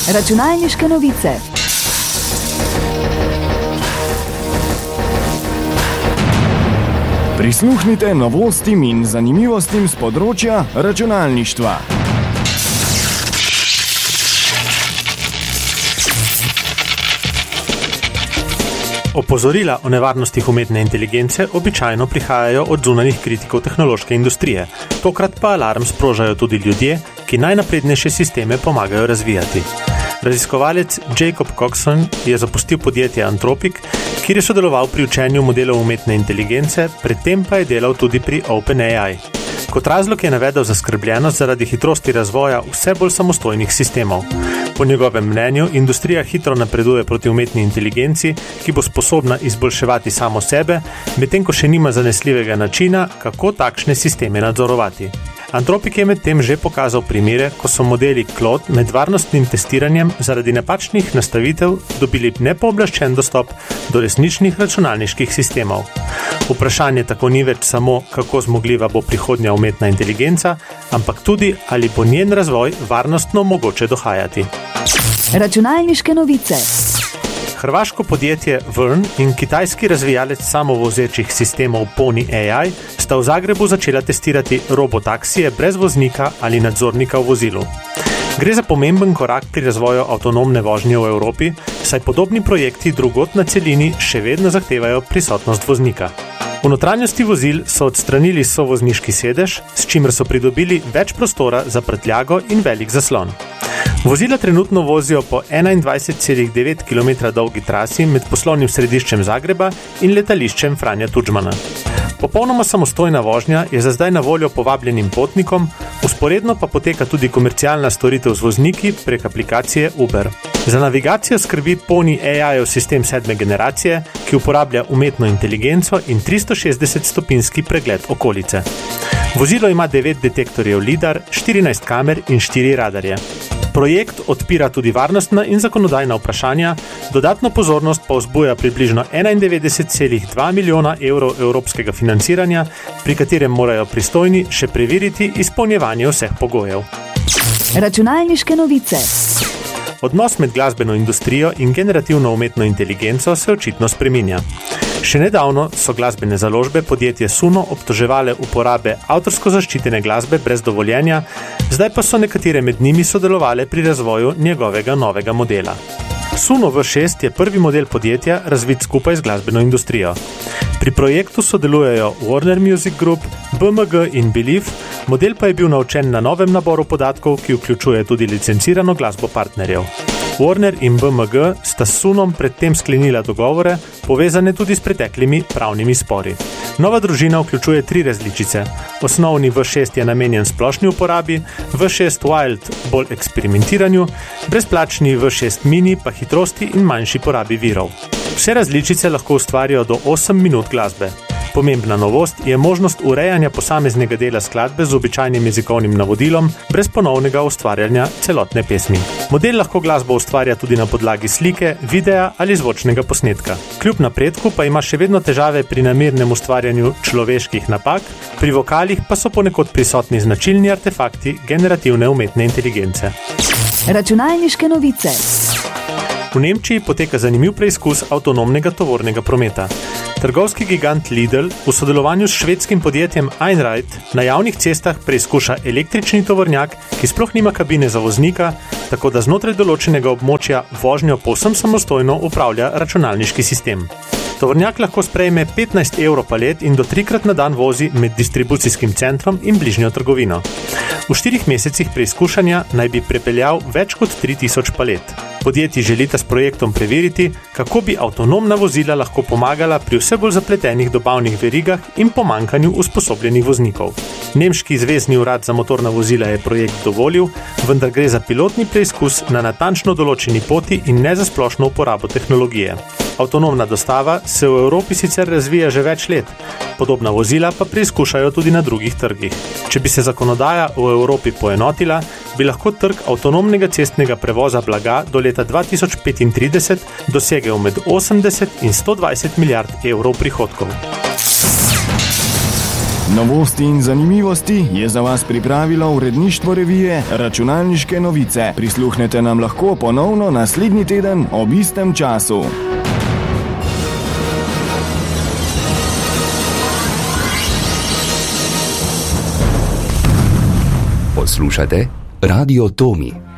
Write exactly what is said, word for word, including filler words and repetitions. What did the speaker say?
Računalniške novice. Prisluhnite novostim in zanimivostim z področja računalništva. Opozorila o nevarnostih umetne inteligence običajno prihajajo od zunanjih kritikov tehnološke industrije. Tokrat pa alarm sprožajo tudi ljudje, ki najnaprednejše sisteme pomagajo razvijati. Raziskovalec Jacob Coxon je zapustil podjetje Anthropic, kjer je sodeloval pri učenju modelov umetne inteligence, predtem pa je delal tudi pri OpenAI. Kot razlog je navedel zaskrbljenost zaradi hitrosti razvoja vse bolj samostojnih sistemov. Po njegovem mnenju, industrija hitro napreduje proti umetni inteligenci, ki bo sposobna izboljševati samo sebe, medtem ko še nima zanesljivega načina, kako takšne sisteme nadzorovati. Anthropic je medtem že pokazal primere, ko so modeli Claude med varnostnim testiranjem zaradi napačnih nastavitev dobili nepooblaščen dostop do resničnih računalniških sistemov. Vprašanje tako ni več samo, kako zmogljiva bo prihodnja umetna inteligenca, ampak tudi, ali bo njen razvoj varnostno mogoče dohajati. Računalniške novice. Hrvaško podjetje Vern in kitajski razvijalec samovozečih sistemov Pony A I sta v Zagrebu začela testirati robotaksije brez voznika ali nadzornika v vozilu. Gre za pomemben korak pri razvoju avtonomne vožnje v Evropi, saj podobni projekti drugod na celini še vedno zahtevajo prisotnost voznika. V notranjosti vozil so odstranili sovozniški sedež, s čimer so pridobili več prostora za prtljago in velik zaslon. Vozila trenutno vozijo po enaindvajset celih devet kilometra dolgi trasi med poslovnim središčem Zagreba in letališčem Franja Tudžmana. Popolnoma samostojna vožnja je za zdaj na voljo povabljenim potnikom, vzporedno pa poteka tudi komercialna storitev z vozniki prek aplikacije Uber. Za navigacijo skrbi Pony A I-ov sistem sedme generacije, ki uporablja umetno inteligenco in tristo šestdeset stopinjski pregled okolice. Vozilo ima devet detektorjev lidar, štirinajst kamer in štiri radarje. Projekt odpira tudi varnostna in zakonodajna vprašanja, dodatno pozornost pa vzbuja približno enaindevetdeset celih dva milijona evrov evropskega financiranja, pri katerem morajo pristojni še preveriti izpolnjevanje vseh pogojev. Računalniške novice. Odnos med glasbeno industrijo in generativno umetno inteligenco se očitno spreminja. Še nedavno so glasbene založbe podjetje Suno obtoževale uporabe avtorsko zaščitene glasbe brez dovoljenja, zdaj pa so nekatere med njimi sodelovale pri razvoju njegovega novega modela. Suno V šest je prvi model podjetja, razvit skupaj z glasbeno industrijo. Pri projektu sodelujejo Warner Music Group, B M G in Believe, model pa je bil naučen na novem naboru podatkov, ki vključuje tudi licencirano glasbo partnerjev. Warner in B M G sta s Sunom predtem sklenila dogovore, povezane tudi s preteklimi pravnimi spori. Nova družina vključuje tri različice. Osnovni V šest je namenjen splošni uporabi, V šest Wild bolj eksperimentiranju, brezplačni V šest Mini pa hitrosti in manjši porabi virov. Vse različice lahko ustvarijo do osem minut glasbe. Pomembna novost je možnost urejanja posameznega dela skladbe z običajnim jezikovnim navodilom, brez ponovnega ustvarjanja celotne pesmi. Model lahko glasbo ustvarja tudi na podlagi slike, videa ali zvočnega posnetka. Kljub napredku pa ima še vedno težave pri namernem ustvarjanju človeških napak, pri vokalih pa so ponekod prisotni značilni artefakti generativne umetne inteligence. Računalniške novice. V Nemčiji poteka zanimiv preizkus avtonomnega tovornega prometa. Trgovski gigant Lidl v sodelovanju s švedskim podjetjem Einride na javnih cestah preizkuša električni tovornjak, ki sploh nima kabine za voznika, tako da znotraj določenega območja vožnjo povsem samostojno upravlja računalniški sistem. Tovornjak lahko sprejme petnajst evrov palet in do trikrat na dan vozi med distribucijskim centrom in bližnjo trgovino. V štirih mesecih preizkušanja naj bi prepeljal več kot tri tisoč palet. Podjetji želita s projektom preveriti, kako bi avtonomna vozila lahko pomagala pri vse bolj zapletenih dobavnih verigah in pomanjkanju usposobljenih voznikov. Nemški zvezni urad za motorna vozila je projekt dovolil, vendar gre za pilotni preizkus na natančno določeni poti in ne za splošno uporabo tehnologije. Avtonomna dostava se v Evropi sicer razvija že več let, podobna vozila pa preizkušajo tudi na drugih trgih. Če bi se zakonodaja v Evropi poenotila, bi lahko trg avtonomnega cestnega prevoza blaga do leta dva tisoč petintrideset dosegel med osemdeset in sto dvajset milijard evrov prihodkov. Novosti in zanimivosti je za vas pripravilo uredništvo revije Računalniške novice. Prisluhnete nam lahko ponovno naslednji teden ob istem času. Poslušate Radio Tomi.